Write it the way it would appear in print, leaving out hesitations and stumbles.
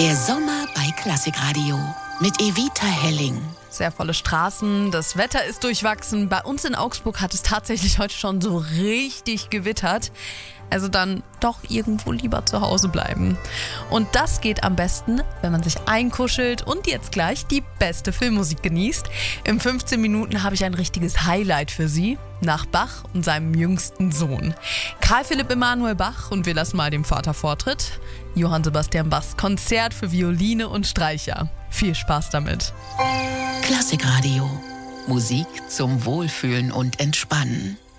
Der Sommer bei Klassikradio mit Evita Helling. Sehr volle Straßen, das Wetter ist durchwachsen. Bei uns in Augsburg hat es tatsächlich heute schon so richtig gewittert. Also dann doch irgendwo lieber zu Hause bleiben. Und das geht am besten, wenn man sich einkuschelt und jetzt gleich die beste Filmmusik genießt. In 15 Minuten habe ich ein richtiges Highlight für Sie. Nach Bach und seinem jüngsten Sohn. Karl Philipp Emanuel Bach, und wir lassen mal dem Vater Vortritt. Johann Sebastian Bachs Konzert für Violine und Streicher. Viel Spaß damit. Klassikradio. Musik zum Wohlfühlen und Entspannen.